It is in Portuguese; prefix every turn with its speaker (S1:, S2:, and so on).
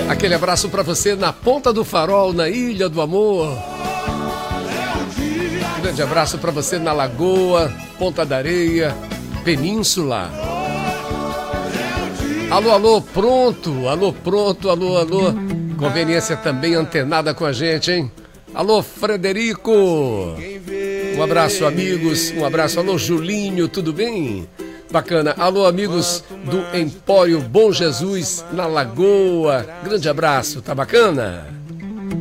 S1: Aquele abraço pra você na Ponta do Farol, na Ilha do Amor. Grande abraço pra você na Lagoa, Ponta da Areia, Península. Alô, alô, pronto, alô, pronto, alô, alô. Conveniência também antenada com a gente, hein? Alô, Frederico. Um abraço, amigos. Um abraço. Alô, Julinho, tudo bem? Bacana. Alô, amigos do Empório Bom Jesus, na Lagoa. Grande abraço, tá bacana?